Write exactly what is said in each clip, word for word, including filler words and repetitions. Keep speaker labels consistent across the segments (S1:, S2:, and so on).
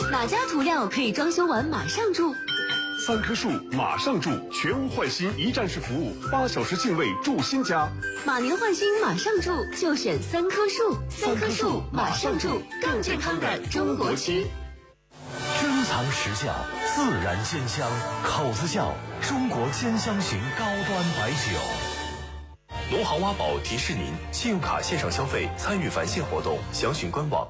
S1: 哪家涂料可以装修完马上住？
S2: 三棵树马上住，全屋换新一站式服务，八小时进位住新家。
S1: 马年换新马上住，就选三棵树。三棵树马上住，更健康的中国区。
S3: 珍藏时效，自然鲜香，口子窖中国鲜香型高端白酒。
S4: 农行挖宝提示您：信用卡线上消费参与返现活动，详询官网。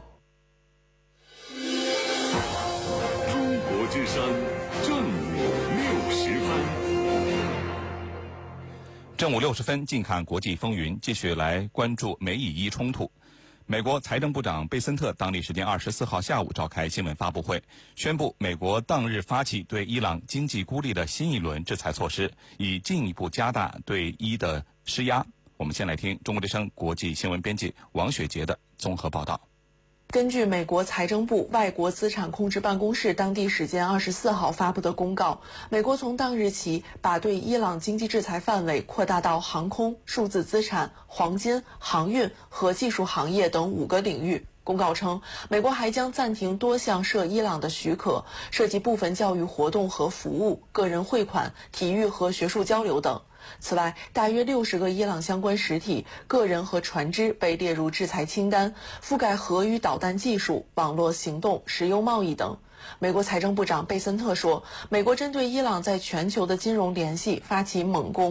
S2: 中国之声正午六十分。
S5: 正午六十分，近看国际风云，继续来关注美以伊冲突。美国财政部长贝森特当地时间二十四号下午召开新闻发布会，宣布美国当日发起对伊朗经济孤立的新一轮制裁措施，以进一步加大对伊的施压。我们先来听中国之声国际新闻编辑王雪杰的综合报道。
S6: 根据美国财政部外国资产控制办公室当地时间二十四号发布的公告，美国从当日起把对伊朗经济制裁范围扩大到航空、数字资产、黄金、航运和技术行业等五个领域。公告称，美国还将暂停多项涉伊朗的许可，涉及部分教育活动和服务、个人汇款、体育和学术交流等。此外，大约六十个伊朗相关实体、个人和船只被列入制裁清单，覆盖核与导弹技术、网络行动、石油贸易等。美国财政部长贝森特说，美国针对伊朗在全球的金融联系发起猛攻。